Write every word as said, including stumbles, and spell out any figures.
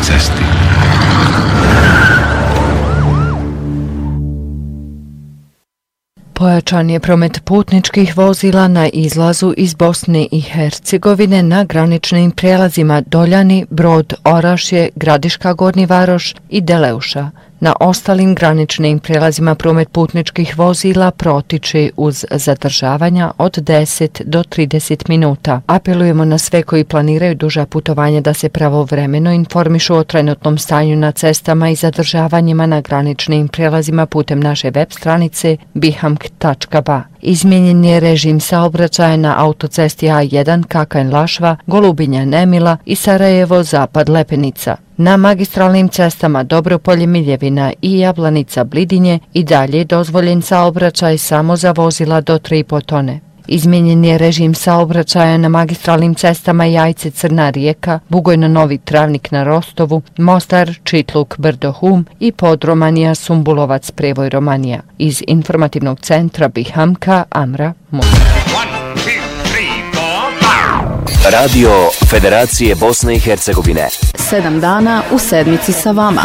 cesti. Pojačan je promet putničkih vozila na izlazu iz Bosne i Hercegovine na graničnim prijelazima Doljani, Brod, Orašje, Gradiška Gornji Varoš i Deleuša. Na ostalim graničnim prijelazima promet putničkih vozila protiče uz zadržavanja od deset do trideset minuta. Apelujemo na sve koji planiraju duža putovanja da se pravovremeno informišu o trenutnom stanju na cestama i zadržavanjima na graničnim prijelazima putem naše web stranice bihamk tačka ba. Izmijenjen je režim saobraćaja na autocesti A jedan Kakanj-Lašva, Golubinja-Nemila i Sarajevo-Zapad Lepenica. Na magistralnim cestama Dobropolje-Miljevina i Jablanica-Blidinje i dalje je dozvoljen saobraćaj samo za vozila do tri i po tone. Izmijenjen je režim saobraćaja na magistralnim cestama Jajce-Crna Rijeka, Bugojno-Novi Travnik na Rostovu, Mostar, Čitluk, Brdo-Hum i Podromanija-Sumbulovac, Prevoj-Romanija. Iz informativnog centra Bihamka, Amra Musa. Radio Federacije Bosne i Hercegovine. Sedam dana u sedmici sa vama.